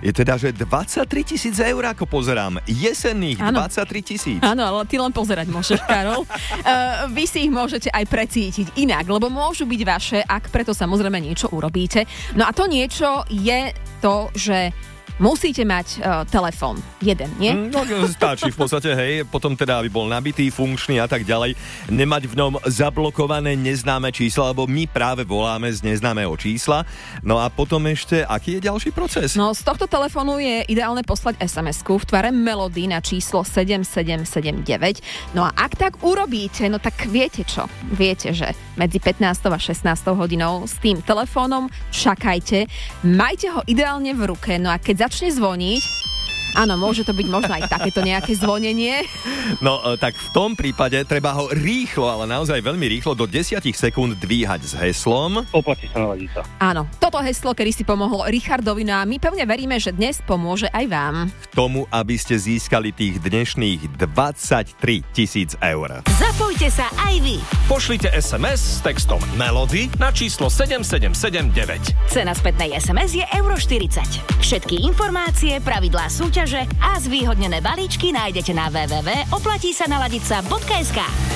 je teda, že 23 000 eur, ako pozerám. Jesenných 23 000. Áno, ale ty len pozerať môžeš, Karol. Vy si ich môžete aj precítiť inak, lebo môžu byť vaše, ak preto samozrejme niečo urobíte. No a to niečo je to, že musíte mať telefón. Jeden, nie? No, stačí v podstate, hej. Potom teda, aby bol nabitý, funkčný a tak ďalej. Nemať v ňom zablokované neznáme čísla, lebo my práve voláme z neznámeho čísla. No a potom ešte, aký je ďalší proces? No, z tohto telefónu je ideálne poslať SMS-ku v tvare melódy na číslo 7779. No a ak tak urobíte, no tak viete čo? Viete, že medzi 15. a 16. hodinou s tým telefónom čakajte. Majte ho ideálne v ruke. No a keď začne zvoniť, áno, môže to byť možno aj takéto nejaké zvonenie. No, tak v tom prípade treba ho rýchlo, ale naozaj veľmi rýchlo, do 10 sekúnd dvíhať s heslom. Oplatí sa naladiť sa. Áno, toto heslo, kedy si pomohlo Richardovi, no a my pevne veríme, že dnes pomôže aj vám. K tomu, aby ste získali tých dnešných 23 000 eur. Zapojte sa aj vy. Pošlite SMS s textom Melody na číslo 7779. Cena spätnej SMS je €40. Všetky informácie, pravidlá súťaže a zvýhodnené balíčky nájdete na www.oplatí-sa-naladiť-sa.sk.